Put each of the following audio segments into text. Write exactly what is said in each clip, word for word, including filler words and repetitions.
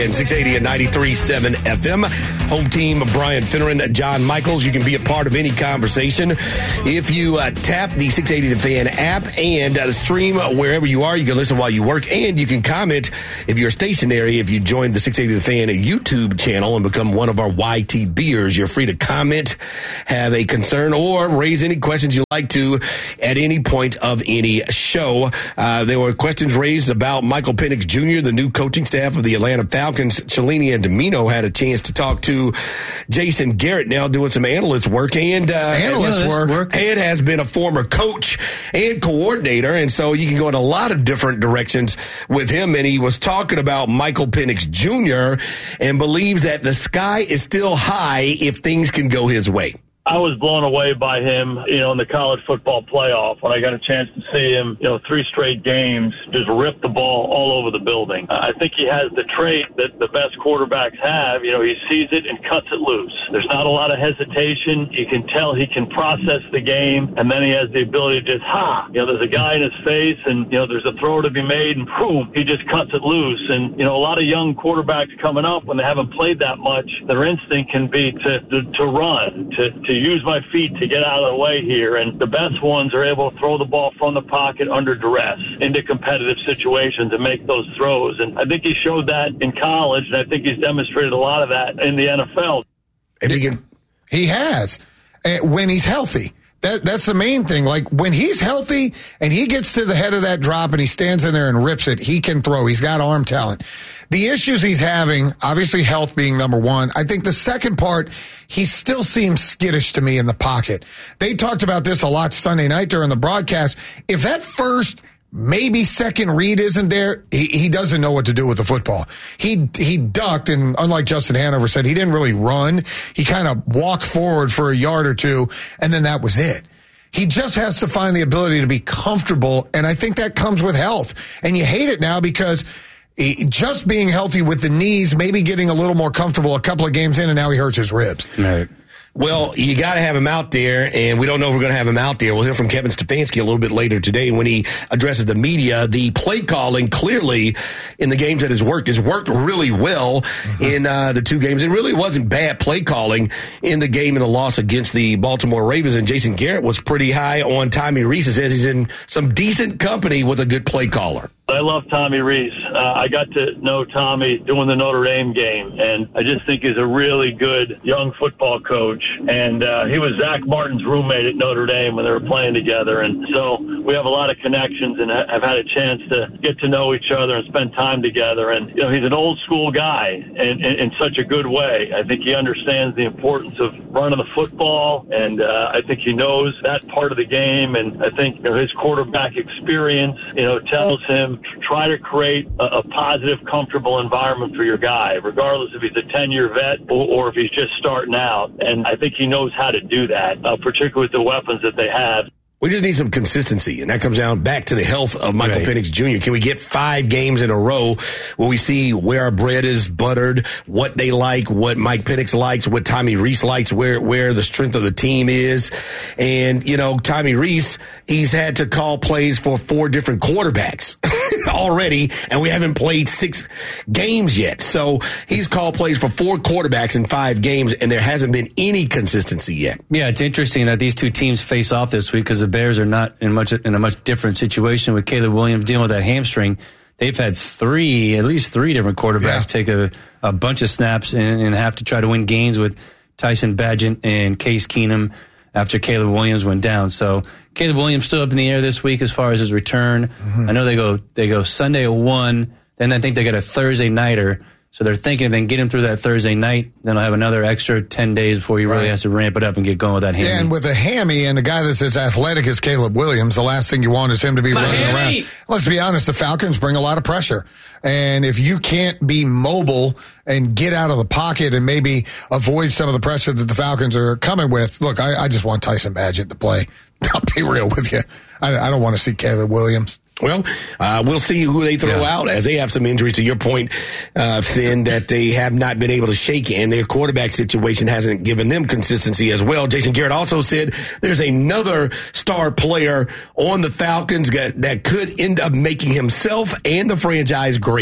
And six eighty and ninety-three point seven F M. Home team, Brian Finneran, John Michaels. You can be a part of any conversation if you uh, tap the six eighty The Fan app and uh, stream wherever you are. You can listen while you work, and you can comment if you're stationary. If you join the six eighty The Fan YouTube channel and become one of our Y T Bers, you're free to comment, have a concern, or raise any questions you like to at any point of any show. Uh, there were questions raised about Michael Penix Junior, the new coaching staff of the Atlanta Falcons. Cellini and Domino had a chance to talk to Jason Garrett, now doing some analyst work, and uh, analyst work. work, and has been a former coach and coordinator, and so you can go in a lot of different directions with him. And he was talking about Michael Penix Junior and believes that the sky is still high if things can go his way. I was blown away by him, you know, in the college football playoff when I got a chance to see him, you know, three straight games, just rip the ball all over the building. I think he has the trait that the best quarterbacks have. You know, he sees it and cuts it loose. There's not a lot of hesitation. You can tell he can process the game, and then he has the ability to just, ha, you know, there's a guy in his face, and, you know, there's a throw to be made, and boom, he just cuts it loose. And, you know, a lot of young quarterbacks coming up, when they haven't played that much, their instinct can be to, to, to run, to, to to use my feet to get out of the way here. And the best ones are able to throw the ball from the pocket under duress into competitive situations and make those throws. And I think he showed that in college, and I think he's demonstrated a lot of that in the N F L. If he can, he has, uh, when he's healthy. That that's the main thing. Like, when he's healthy and he gets to the head of that drop and he stands in there and rips it, he can throw. He's got arm talent. The issues he's having, obviously health being number one. I think the second part, he still seems skittish to me in the pocket. They talked about this a lot Sunday night during the broadcast. If that first, maybe second read isn't there, he, he doesn't know what to do with the football. He he ducked, and unlike Justin Hanover said, he didn't really run. He kind of walked forward for a yard or two, and then that was it. He just has to find the ability to be comfortable, and I think that comes with health. And you hate it now because he, just being healthy with the knees, maybe getting a little more comfortable a couple of games in, and now he hurts his ribs. Right. Well, you got to have him out there, and we don't know if we're going to have him out there. We'll hear from Kevin Stefanski a little bit later today when he addresses the media. The play calling, clearly, in the games that has worked, has worked really well mm-hmm. in uh, the two games. It really wasn't bad play calling in the game in the loss against the Baltimore Ravens, and Jason Garrett was pretty high on Tommy Rees. He says he's in some decent company with a good play caller. I love Tommy Rees. Uh, I got to know Tommy doing the Notre Dame game, and I just think he's a really good young football coach. And uh, he was Zach Martin's roommate at Notre Dame when they were playing together. And so we have a lot of connections and ha- have had a chance to get to know each other and spend time together. And, you know, he's an old school guy in, in, in such a good way. I think he understands the importance of running the football, and uh, I think he knows that part of the game. And I think, you know, his quarterback experience, you know, tells him, try to create a, a positive, comfortable environment for your guy, regardless if he's a ten-year vet or, or if he's just starting out. And I think he knows how to do that, uh, particularly with the weapons that they have. We just need some consistency, and that comes down back to the health of Michael right. Penix Junior Can we get five games in a row where we see where our bread is buttered, what they like, what Mike Penix likes, what Tommy Rees likes, where where the strength of the team is? And, you know, Tommy Rees, he's had to call plays for four different quarterbacks already, and we haven't played six games yet. So he's called plays for four quarterbacks in five games, and there hasn't been any consistency yet. Yeah, it's interesting that these two teams face off this week because the Bears are not in much in a much different situation with Caleb Williams dealing with that hamstring. They've had three, at least three different quarterbacks yeah. take a, a bunch of snaps and, and have to try to win games with Tyson Bagent and Case Keenum after Caleb Williams went down. So Caleb Williams still up in the air this week as far as his return. Mm-hmm. I know they go they go Sunday at one, then I think they got a Thursday nighter. So they're thinking if they can get him through that Thursday night, then he'll have another extra ten days before he really right. has to ramp it up and get going with that hammy. Yeah, and with a hammy and a guy that's as athletic as Caleb Williams, the last thing you want is him to be My running hammy. around. Let's be honest, the Falcons bring a lot of pressure. And if you can't be mobile and get out of the pocket and maybe avoid some of the pressure that the Falcons are coming with, look, I, I just want Tyson Bagent to play. I'll be real with you. I, I don't want to see Caleb Williams. Well, uh, we'll see who they throw yeah. out as they have some injuries. To your point, uh, Finn, that they have not been able to shake, and their quarterback situation hasn't given them consistency as well. Jason Garrett also said there's another star player on the Falcons that could end up making himself and the franchise great.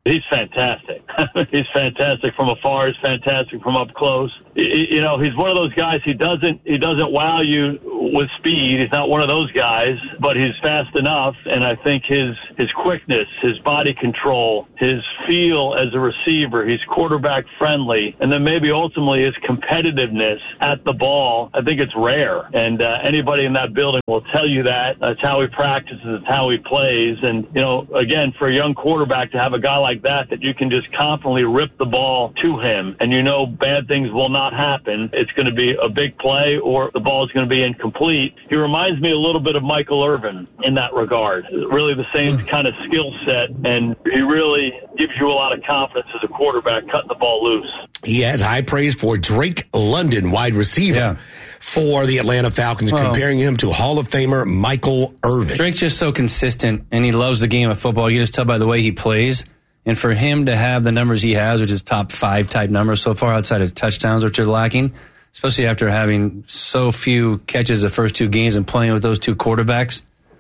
He's fantastic. He's fantastic from afar. He's fantastic from up close. You know, he's one of those guys. He doesn't he doesn't wow you with speed. He's not one of those guys, but he's fast enough. And I think his his quickness, his body control, his feel as a receiver, he's quarterback friendly, and then maybe ultimately his competitiveness at the ball. I think it's rare, and uh, anybody in that building will tell you that. That's how he practices. It's how he plays. And you know, again, for a young quarterback to have a guy like that that you can just confidently rip the ball to him, and you know bad things will not happen. It's going to be a big play, or the ball is going to be incomplete. He reminds me a little bit of Michael Irvin in that regard. Really the same kind of skill set, and he really gives you a lot of confidence as a quarterback cutting the ball loose. He has high praise for Drake London, wide receiver yeah. for the Atlanta Falcons, well, comparing him to Hall of Famer Michael Irvin. Drake's just so consistent, and he loves the game of football. You just tell by the way he plays. And for him to have the numbers he has, which is top five type numbers so far outside of touchdowns, which are lacking, especially after having so few catches the first two games and playing with those two quarterbacks,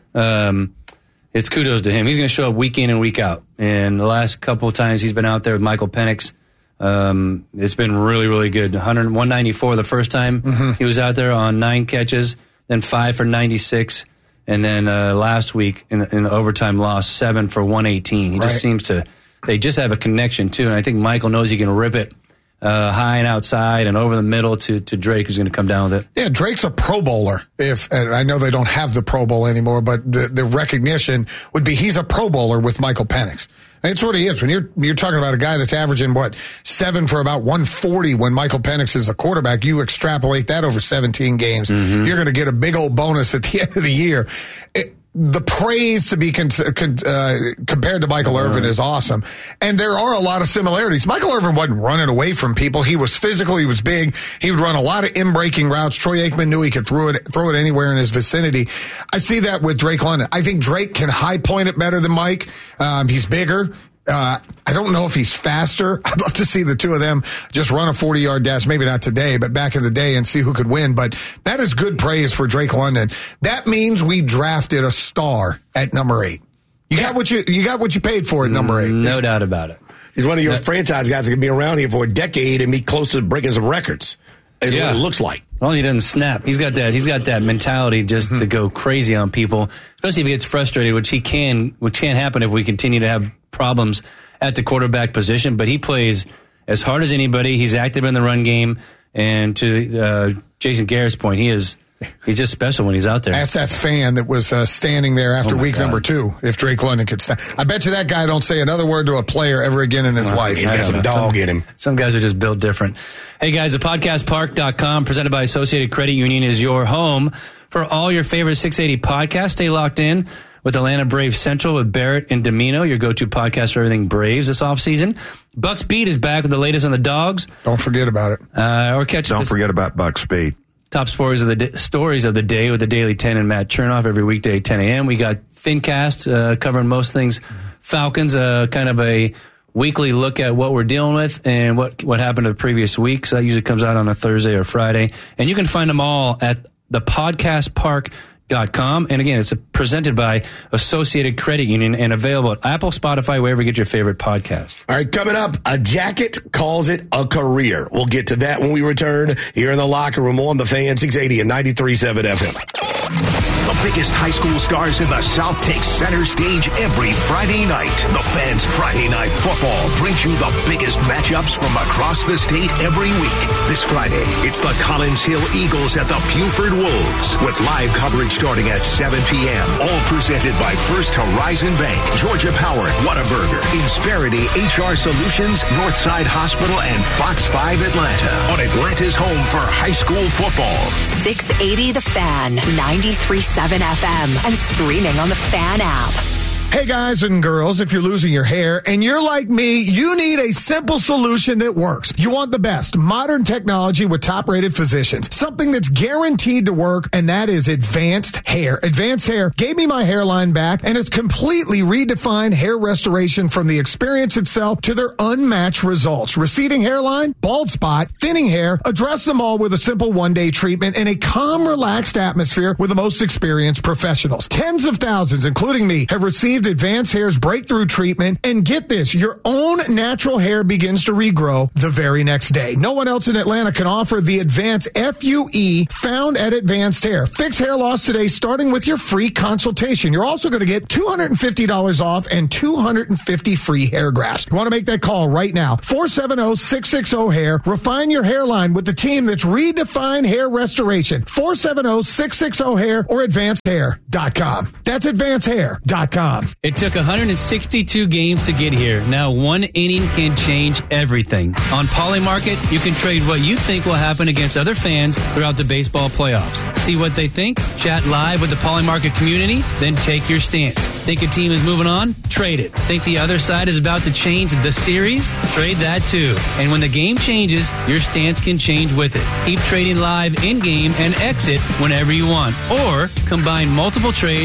um, it's kudos to him. He's going to show up week in and week out. And the last couple of times he's been out there with Michael Penix, um, it's been really, really good. one ninety-four the first time mm-hmm. he was out there on nine catches, then five for ninety-six. And then uh, last week in the, in the overtime loss, seven for one eighteen. He right. just seems to... They just have a connection, too, and I think Michael knows he can rip it uh, high and outside and over the middle to, to Drake, who's going to come down with it. Yeah, Drake's a Pro Bowler. If and I know they don't have the Pro Bowl anymore, but the, the recognition would be he's a Pro Bowler with Michael Penix. That's what he is. When you're you're talking about a guy that's averaging, what, seven for about one forty when Michael Penix is the quarterback, you extrapolate that over seventeen games, mm-hmm. you're going to get a big old bonus at the end of the year. It, The praise to be con- con- uh, compared to Michael Irvin is awesome. And there are a lot of similarities. Michael Irvin wasn't running away from people. He was physical. He was big. He would run a lot of in-breaking routes. Troy Aikman knew he could throw it, throw it anywhere in his vicinity. I see that with Drake London. I think Drake can high point it better than Mike. Um, he's bigger. Uh, I don't know if he's faster. I'd love to see the two of them just run a forty-yard dash, maybe not today, but back in the day, and see who could win. But that is good praise for Drake London. That means we drafted a star at number eight. You got what you you got what you paid for at number eight. No doubt about it. He's one of your no. franchise guys that can be around here for a decade and be close to breaking some records. Is yeah. what it looks like. Well, he doesn't snap. He's got that. He's got that mentality just mm-hmm. to go crazy on people, especially if he gets frustrated, which he can, which can't happen if we continue to have problems at the quarterback position. But he plays as hard as anybody. He's active in the run game, and to uh, Jason Garrett's point, he is. He's just special when he's out there. Ask that fan that was uh, standing there after oh week God. number two if Drake London could stand. I bet you that guy don't say another word to a player ever again in his well, life. He's got some know. dog some, in him. Some guys are just built different. Hey, guys, the podcast park dot com presented by Associated Credit Union is your home for all your favorite six eighty podcasts. Stay locked in with Atlanta Braves Central with Barrett and Domino, your go-to podcast for everything Braves this offseason. Bucks Beat is back with the latest on the Dogs. Don't forget about it. Uh, or catch Don't this- forget about Bucks Beat. Top stories of the day, stories of the day with the Daily ten and Matt Chernoff every weekday at ten a.m. We got FinCast uh, covering most things Falcons, uh, kind of a weekly look at what we're dealing with and what what happened the previous week. So that usually comes out on a Thursday or Friday. And you can find them all at the podcast park dot com. And again, it's presented by Associated Credit Union and available at Apple, Spotify, wherever you get your favorite podcast. All right, coming up, a jacket calls it a career. We'll get to that when we return here in the locker room on the Fan six eighty and ninety-three point seven F M. The biggest high school stars in the South take center stage every Friday night. The Fan's Friday Night Football brings you the biggest matchups from across the state every week. This Friday, it's the Collins Hill Eagles at the Buford Wolves with live coverage starting at seven p.m. All presented by First Horizon Bank, Georgia Power, Whataburger, Insperity H R Solutions, Northside Hospital, and Fox five Atlanta on Atlanta's home for high school football. six eighty The Fan, ninety-three point seven F M, and streaming on the Fan app. Hey guys and girls, if you're losing your hair and you're like me, you need a simple solution that works. You want the best modern technology with top-rated physicians. Something that's guaranteed to work, and that is Advanced Hair. Advanced Hair gave me my hairline back, and it's completely redefined hair restoration from the experience itself to their unmatched results. Receding hairline, bald spot, thinning hair, address them all with a simple one-day treatment in a calm, relaxed atmosphere with the most experienced professionals. Tens of thousands, including me, have received received Advanced Hair's breakthrough treatment, and get this, your own natural hair begins to regrow the very next day. No one else in Atlanta can offer the Advanced F U E found at Advanced Hair. Fix hair loss today, starting with your free consultation. You're also going to get two hundred fifty dollars off and two hundred fifty free hair grafts. You want to make that call right now. four seven zero, six six zero, hair. Refine your hairline with the team that's redefined hair restoration. four seven zero, six six zero, hair or advanced hair dot com. That's advanced hair dot com. It took one hundred sixty-two games to get here. Now one inning can change everything. On Polymarket, you can trade what you think will happen against other fans throughout the baseball playoffs. See what they think? Chat live with the Polymarket community, then take your stance. Think a team is moving on? Trade it. Think the other side is about to change the series? Trade that too. And when the game changes, your stance can change with it. Keep trading live in-game and exit whenever you want. Or combine multiple trades